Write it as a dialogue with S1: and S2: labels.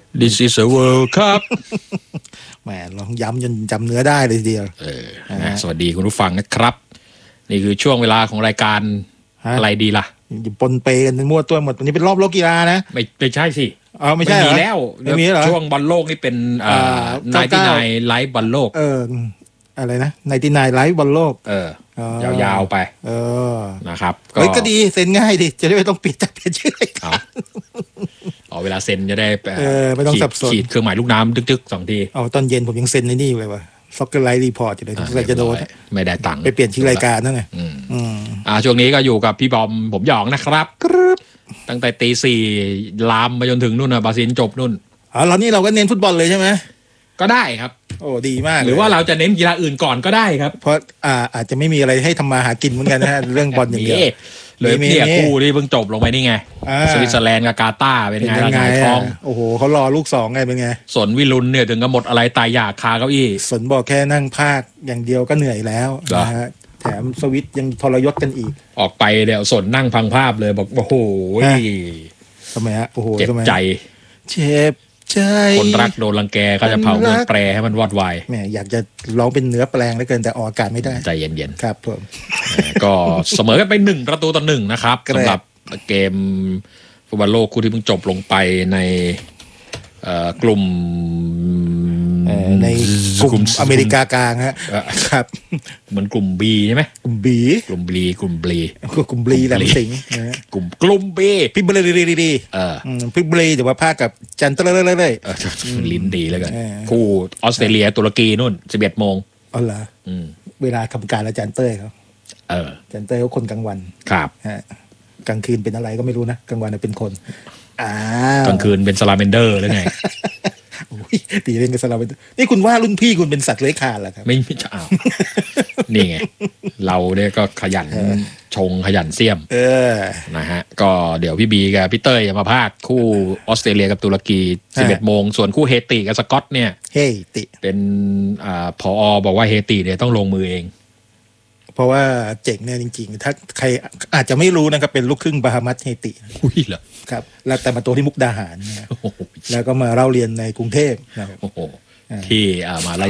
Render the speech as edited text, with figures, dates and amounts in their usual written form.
S1: This is a World Cup
S2: แหมลองย้ำจนจำเนื้อได้เลยทีเดียว
S1: สวัสดีคุณผู้ฟังนะครับนี่คือช่วงเวลาของรายการอะไรดีล่ะ
S2: อยู่ปนเปกันมั่วตัวหมดวันนี้เป็นรอบโลกกีฬานะ
S1: ไม่ใช่สิ
S2: ไม่ใช่
S1: มีแล้วช่วงบอลโลกนี่เป็น99ไลฟ์บอลโลก
S2: อะไรนะ99ไลฟ์บอลโลก
S1: ยาวๆไปนะครับ
S2: ก็ดีเซ็นง่ายดิจะได้ไม่ต้องปิดจากเปลี่ยนชื่อรายการ
S1: เวลาเซ็นจะได้
S2: ไม่ต้องสับสน
S1: ขีดเครื่องหมายลูกน้ำตึกๆ2ที
S2: ตอนเย็นผมยังเซ็นในนี่เลยว่ะซ็อกเกอร์ไลท์รีพอร์ตอยู่เลยใส่จะโดน
S1: ไม่ได้ตังค์
S2: ไปเปลี่ยนชื่อรายการนั่นไง
S1: ช่วงนี้ก็อยู่กับพี่บอมผมหยองนะครับตั้งแต่ตี 4ลามไปจนถึงนู่นบราซิลจบนู่น
S2: แล้วนี่เราก็เน้นฟุตบอลเลยใช่ไหม
S1: ก็ได้ครับ
S2: โอ้ดีมาก
S1: หรือว่าเราจะเน้นกีฬาอื่นก่อนก็ได้ครับ
S2: เพราะอาจจะไม่มีอะไรให้ทำมาหากินเหมือนกันนะฮะเรื่องบอลอย่างเดียว
S1: เลยเนี่ยคู่ที่เพิ่งจบลงไปนี่ไงสวิตเซอร์แลนด์กับกาตาร์เป็นไงล่ะไงท้อง
S2: โอ้โหเขารอลูก2ไงเป็นไง
S1: สนวิรุณเนี่ยถึงกับหมดอะไรตายอยากคาเก้าอี้
S2: สนบอกแค่นั่งภาคอย่างเดียวก็เหนื่อยแล้วนะฮะแถมสวิตยังทรยศกันอีก
S1: ออกไปเดี๋ยวสนนั่งพังภาพเลยบอกโอ้โห
S2: ทำไมฮะโอ้โห
S1: เจ็บใจ
S2: เจ็บใจ
S1: คนรักโดนรังแกก็จะเผาเมืองแปรให้มันวอดวาย
S2: แหมอยากจะร้องเป็นเนื้อแปลงเหลือเกินแต่ออกอากาศไม่ได้
S1: ใจเย็น
S2: ๆครับผม
S1: ก็เสมอกันไป1-1นะครับสำหรับเกมฟุตบอลโลกคู่ที่เพิ่งจบลงไปในกลุ่ม
S2: ในกลุ่มอเมริกากลางฮะครับ
S1: เหมือนกลุ่ม B ใช่ไหม
S2: กลุ่ม B
S1: กลุ่ม B กลุ่ม B
S2: กลุ่ม B แหลมสิงห์
S1: กลุ่ม B
S2: พิบเบลีดีพิบเบลีแต่ว่าภาคกับจันทร์เลย
S1: ลิ้นดีแล้วกันคู่ออสเตรเลียตุรกีนู่น 11 โมง
S2: เหรอเวลาทำการอาจารย์เต้ยเขาอาจารย์เต้ยเขาคนกลางวัน
S1: ครับ
S2: กลางคืนเป็นอะไรก็ไม่รู้นะกลางวันเป็นคน
S1: กลางคืนเป็นสลาเมนเดอร์หรือไง
S2: ตีเล่นกับสลาเมนเดอร์นี่คุณว่ารุ่นพี่คุณเป็นสัตว์เลื้อยคลานเหรอครับ
S1: ไม่จะเอานี่ไงเราเนี่ยก็ขยันชงขยันเสี่ยมนะฮะก็เดี๋ยวพี่บีกับพี่เต้ยมาพากคู่ออสเตรเลียกับตุรกี 11 โมงส่วนคู่เฮติกับสกอตเนี่ยเป็นผอ.บอกว่าเฮติเนี่ยต้องลงมือเอง
S2: เพราะว่าเจ๋งเนี่ยจริงๆถ้าใครอาจจะไม่รู้นะครับเป็นลูกครึ่งบาฮามัสเฮติ
S1: เหรอ
S2: ครับแล้วแต่มาตัวที่มุกดาหารแล้วก็มาเล่าเรียนในกรุงเทพนะครับ
S1: ที่มา